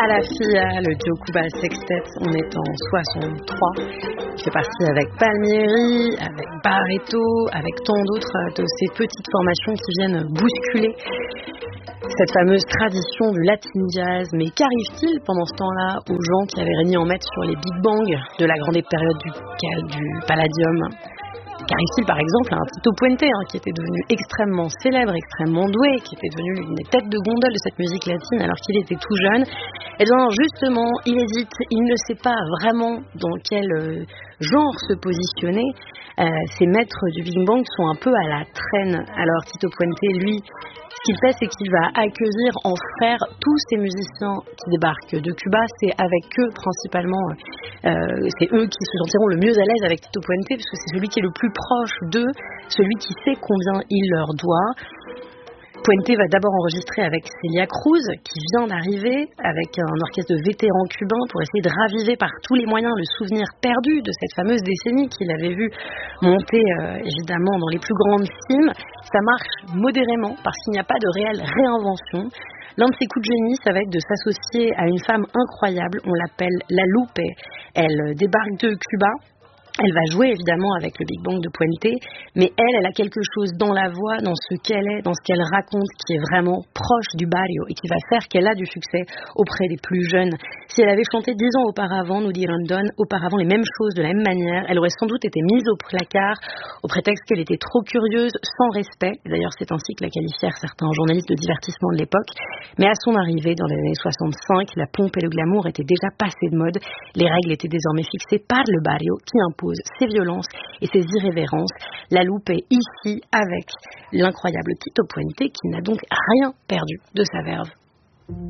à la FIA, le Joe Cuba Sextet, on est en 63. Il fait partie avec Palmieri, avec Barreto, avec tant d'autres de ces petites formations qui viennent bousculer cette fameuse tradition du Latin Jazz. Mais qu'arrive-t-il pendant ce temps-là aux gens qui avaient régné en maître sur les Big Bang de la grande période du Palladium? Qu'arrive-t-il par exemple à un Tito Puente qui était devenu extrêmement célèbre, extrêmement doué, qui était devenu l'une des têtes de gondole de cette musique latine alors qu'il était tout jeune? Eh bien justement, il hésite, il ne sait pas vraiment dans quel genre se positionner. Ces maîtres du Big Bang sont un peu à la traîne. Alors Tito Puente, lui, ce qu'il fait, c'est qu'il va accueillir en frère tous ces musiciens qui débarquent de Cuba. C'est avec eux principalement, c'est eux qui se sentiront le mieux à l'aise avec Tito Puente, parce que c'est celui qui est le plus proche d'eux, celui qui sait combien il leur doit. Puente va d'abord enregistrer avec Celia Cruz, qui vient d'arriver, avec un orchestre de vétérans cubains, pour essayer de raviver par tous les moyens le souvenir perdu de cette fameuse décennie qu'il avait vu monter évidemment dans les plus grandes cimes. Ça marche modérément parce qu'il n'y a pas de réelle réinvention. L'un de ses coups de génie, ça va être de s'associer à une femme incroyable, on l'appelle La Lupe. Elle débarque de Cuba. Elle va jouer évidemment avec le Big Bang de Puente, mais elle a quelque chose dans la voix, dans ce qu'elle est, dans ce qu'elle raconte, qui est vraiment proche du barrio et qui va faire qu'elle a du succès auprès des plus jeunes. Si elle avait chanté 10 ans auparavant, nous dit Rondon, auparavant les mêmes choses de la même manière, elle aurait sans doute été mise au placard au prétexte qu'elle était trop curieuse, sans respect. D'ailleurs, c'est ainsi que la qualifièrent certains journalistes de divertissement de l'époque. Mais à son arrivée, dans les années 65, la pompe et le glamour étaient déjà passés de mode. Les règles étaient désormais fixées par le barrio qui impose ses violences et ses irrévérences. La Lupe est ici avec l'incroyable Tito Puente qui n'a donc rien perdu de sa verve.